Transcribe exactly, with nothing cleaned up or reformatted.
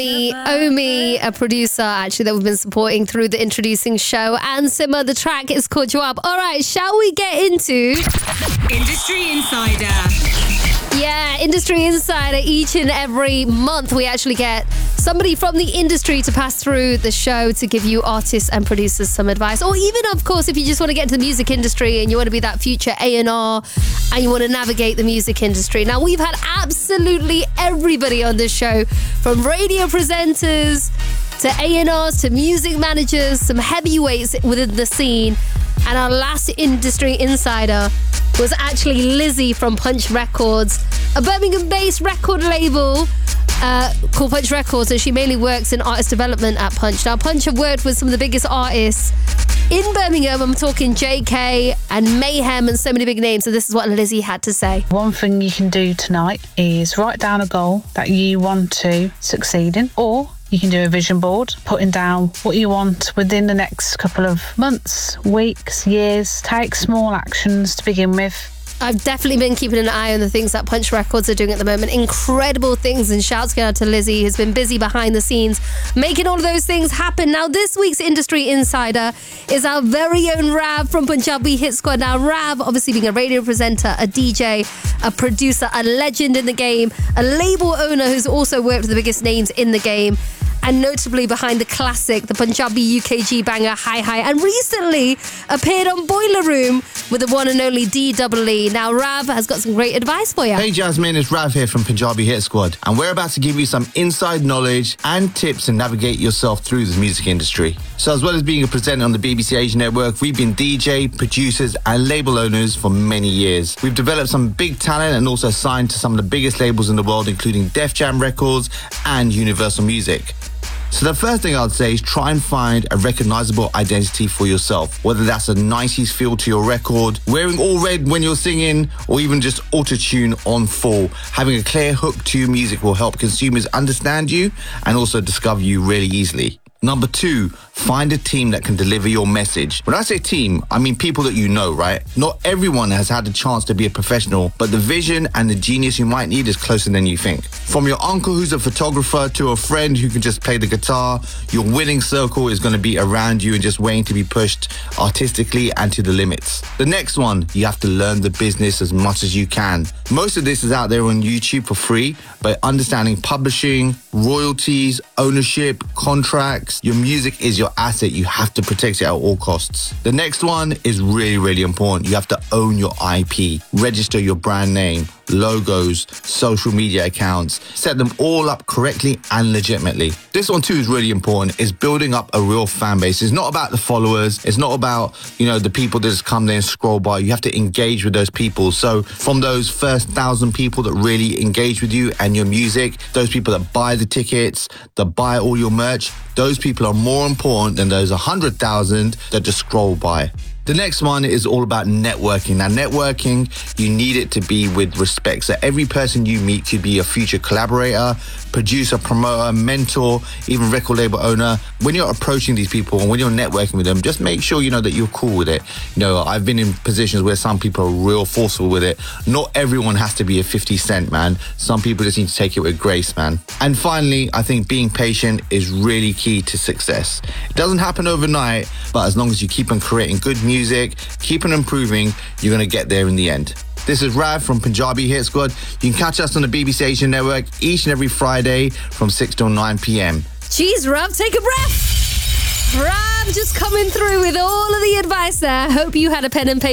Omi, a producer actually that we've been supporting through the introducing show, and Simmer, the track is called Jawab. All right, shall we get into Industry Insider? Yeah, Industry Insider. Each and every month we actually get somebody from the industry to pass through the show to give you artists and producers some advice. Or even, of course, if you just want to get into the music industry and you want to be that future A and R and you want to navigate the music industry. Now, we've had absolutely everybody on this show, from radio presenters to A and Rs to music managers, some heavyweights within the scene. And our last Industry Insider was actually Lizzie from Punch Records, a Birmingham-based record label uh, called Punch Records, and she mainly works in artist development at Punch. Now, Punch have worked with some of the biggest artists in Birmingham. I'm talking J K and Mayhem and so many big names. So this is what Lizzie had to say. One thing you can do tonight is write down a goal that you want to succeed in, or you can do a vision board, putting down what you want within the next couple of months, weeks, years. Take small actions to begin with. I've definitely been keeping an eye on the things that Punch Records are doing at the moment. Incredible things, and shouts go out to Lizzie, who's been busy behind the scenes making all of those things happen. Now, this week's Industry Insider is our very own Rav from Punjabi Hit Squad. Now, Rav, obviously being a radio presenter, a D J, a producer, a legend in the game, a label owner who's also worked with the biggest names in the game, and notably behind the classic, the Punjabi U K G banger Hi Hi, and recently appeared on Boiler Room with the one and only D E E. Now, Rav has got some great advice for you. Hey Jasmine, it's Rav here from Punjabi Hit Squad, and we're about to give you some inside knowledge and tips to navigate yourself through the music industry. So as well as being a presenter on the B B C Asia Network, we've been D J, producers and label owners for many years. We've developed some big talent and also signed to some of the biggest labels in the world, including Def Jam Records and Universal Music. So the first thing I'd say is try and find a recognizable identity for yourself, whether that's a nineties feel to your record, wearing all red when you're singing, or even just auto-tune on full. Having a clear hook to your music will help consumers understand you and also discover you really easily. Number two, find a team that can deliver your message. When I say team, I mean people that you know, right? Not everyone has had the chance to be a professional, but the vision and the genius you might need is closer than you think. From your uncle who's a photographer to a friend who can just play the guitar, your winning circle is going to be around you and just waiting to be pushed artistically and to the limits. The next one, you have to learn the business as much as you can. Most of this is out there on YouTube for free, but understanding publishing, royalties, ownership, contracts, your music is your asset. You have to protect it at all costs. The next one is really, really important. You have to own your I P, register your brand name, logos, social media accounts, set them all up correctly and legitimately. This one too is really important, is building up a real fan base. It's not about the followers. It's not about, you know, the people that just come there and scroll by. You have to engage with those people. So from those first thousand people that really engage with you and your music, those people that buy the tickets, that buy all your merch, those people are more important than those one hundred thousand that just scroll by. The next one is all about networking. Now, networking, you need it to be with respect. So every person you meet could be a future collaborator, producer, promoter, mentor, even record label owner. When you're approaching these people and when you're networking with them, just make sure you know that you're cool with it. You know, I've been in positions where some people are real forceful with it. Not everyone has to be a fifty cent, man. Some people just need to take it with grace, man. And finally, I think being patient is really key to success. It doesn't happen overnight, but as long as you keep on creating good music, music, keep on improving, you're going to get there in the end. This is Rav from Punjabi Hit Squad. You can catch us on the B B C Asia Network each and every Friday from six till nine p.m. Jeez, Rav, take a breath. Rav just coming through with all of the advice there. Hope you had a pen and paper.